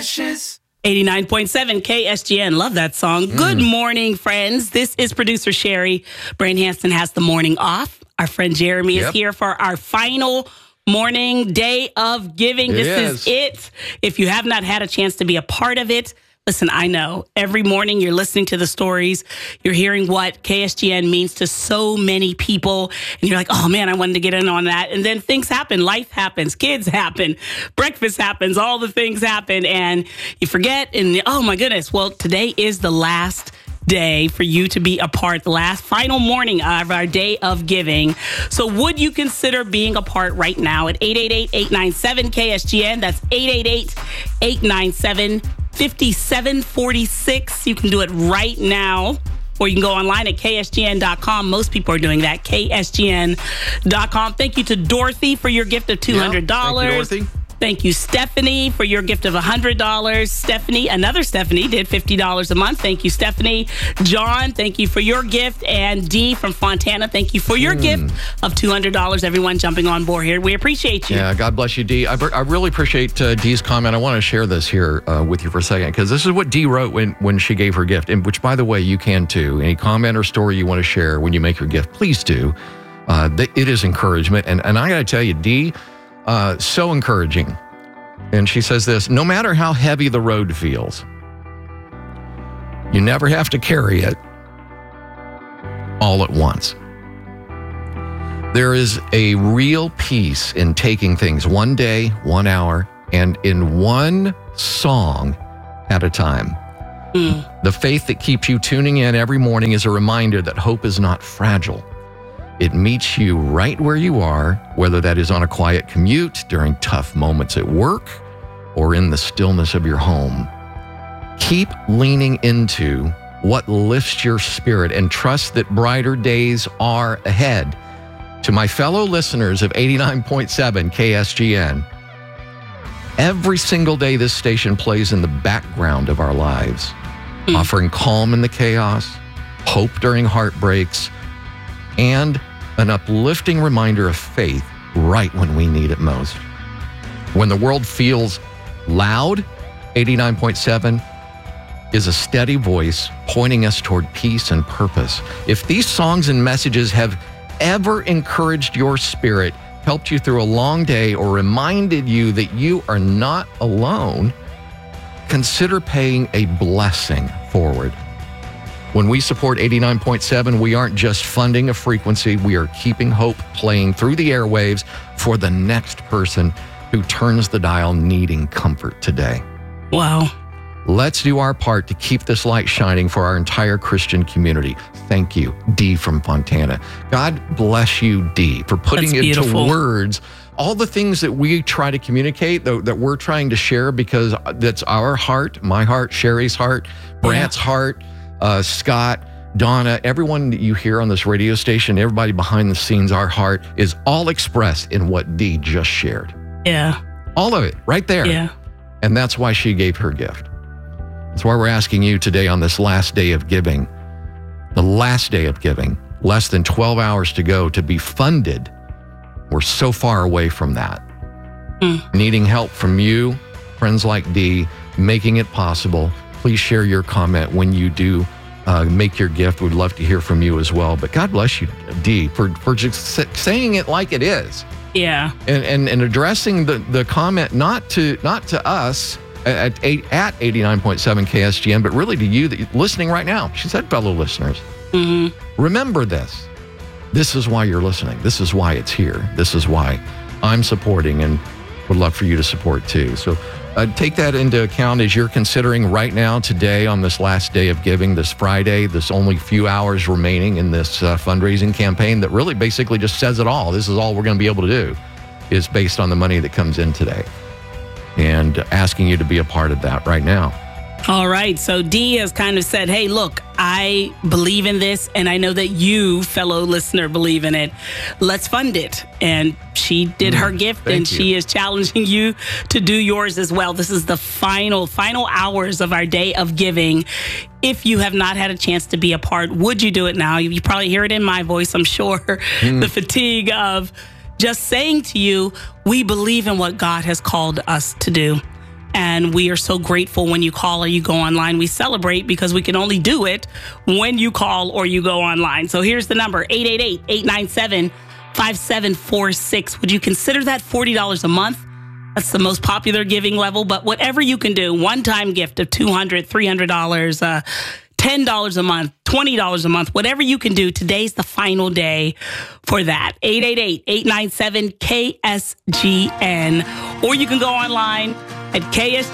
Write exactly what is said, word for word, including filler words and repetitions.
Precious. eighty-nine point seven K S G N. Love that song. Mm. Good morning, friends. This is producer Sherry. Brian Hanson has the morning off. Our friend Jeremy yep. is here for our final morning day of giving. It this is. is it. If you have not had a chance to be a part of it, listen, I know every morning you're listening to the stories. You're hearing what K S G N means to so many people. And you're like, oh, man, I wanted to get in on that. And then things happen. Life happens. Kids happen. Breakfast happens. All the things happen. And you forget. And oh, my goodness. Well, today is the last day for you to be a part, the last final morning of our day of giving. So would you consider being a part right now at eight eight eight, eight nine seven, K S G N? That's eight eight eight, eight nine seven, five seven four six. You can do it right now, or you can go online at K S G N dot com. Most people are doing that, K S G N dot com. Thank you to Dorothy for your gift of two hundred dollars. Yeah, thank you, Dorothy. Thank you, Stephanie, for your gift of one hundred dollars. Stephanie, another Stephanie, did fifty dollars a month. Thank you, Stephanie. John, thank you for your gift. And Dee from Fontana, thank you for your mm. gift of two hundred dollars. Everyone jumping on board here. We appreciate you. Yeah, God bless you, Dee. I, I really appreciate uh, Dee's comment. I want to share this here uh, with you for a second, because this is what Dee wrote when, when she gave her gift, and which, by the way, you can too. Any comment or story you want to share when you make your gift, please do. Uh, it is encouragement. And, and I got to tell you, Dee, uh, so encouraging. And she says this: no matter how heavy the road feels, you never have to carry it all at once. There is a real peace in taking things one day, one hour, and in one song at a time. Mm. The faith that keeps you tuning in every morning is a reminder that hope is not fragile. It meets you right where you are, whether that is on a quiet commute, during tough moments at work, or in the stillness of your home. Keep leaning into what lifts your spirit and trust that brighter days are ahead. To my fellow listeners of eighty-nine point seven K S G N, every single day this station plays in the background of our lives, mm. offering calm in the chaos, hope during heartbreaks, and an uplifting reminder of faith right when we need it most. When the world feels loud, eighty-nine point seven is a steady voice pointing us toward peace and purpose. If these songs and messages have ever encouraged your spirit, helped you through a long day, or reminded you that you are not alone, consider paying a blessing forward. When we support eighty-nine point seven, we aren't just funding a frequency, we are keeping hope playing through the airwaves for the next person who turns the dial needing comfort today. Wow. Let's do our part to keep this light shining for our entire Christian community. Thank you, Dee from Fontana. God bless you, Dee, for putting into words all the things that we try to communicate, that, that we're trying to share, because that's our heart, my heart, Sherry's heart, Brant's yeah. heart, Uh, Scott, Donna, everyone that you hear on this radio station, everybody behind the scenes, our heart is all expressed in what Dee just shared. Yeah. All of it, right there. Yeah. And that's why she gave her gift. That's why we're asking you today on this last day of giving, the last day of giving, less than twelve hours to go to be funded. We're so far away from that. Mm. Needing help from you, friends like Dee, making it possible. Please share your comment when you do uh, make your gift. We'd love to hear from you as well. But God bless you, Dee, for, for just saying it like it is. Yeah. And and, and addressing the, the comment not to not to us at, at eighty-nine point seven K S G N, but really to you that you're listening right now. She said, fellow listeners, mm-hmm. remember this. This is why you're listening. This is why it's here. This is why I'm supporting, and would love for you to support too. So Uh, take that into account as you're considering right now, today, on this last day of giving, this Friday, this only few hours remaining in this uh, fundraising campaign that really basically just says it all. This is all we're going to be able to do, is based on the money that comes in today. And asking you to be a part of that right now. All right. So Dee has kind of said, hey, look, I believe in this, and I know that you, fellow listener, believe in it. Let's fund it. And she did mm, her gift, and you. She is challenging you to do yours as well. This is the final, final hours of our day of giving. If you have not had a chance to be a part, would you do it now? You probably hear it in my voice, I'm sure. Mm. The fatigue of just saying to you, we believe in what God has called us to do. And we are so grateful when you call or you go online. We celebrate because we can only do it when you call or you go online. So here's the number, eight eight eight, eight nine seven, five seven four six. Would you consider that forty dollars a month? That's the most popular giving level. But whatever you can do, one-time gift of two hundred dollars, three hundred dollars, uh, ten dollars a month, twenty dollars a month, whatever you can do, today's the final day for that. eight eight eight, eight nine seven, K S G N. Or you can go online at K S